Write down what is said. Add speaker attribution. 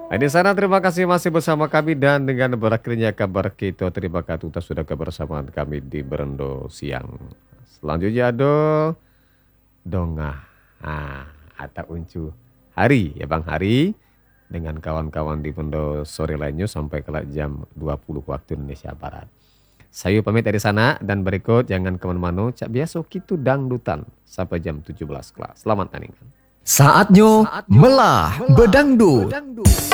Speaker 1: Di sana terima kasih masih bersama kami dan dengan berakhirnya kabar kita terima kasih sudah kebersamaan kami di Berendo Siang. Selanjutnya ada Dongah atau Uncu Hari ya Bang Hari dengan kawan-kawan di Pendo sore lainnya sampai ke jam 20 waktu Indonesia Barat. Saya pamit dari sana dan berikut jangan kemana-mana cak biasa kita dangdutan sampai jam 17 kelas. Selamat mendengarkan.
Speaker 2: Saatnya melah bedangdut.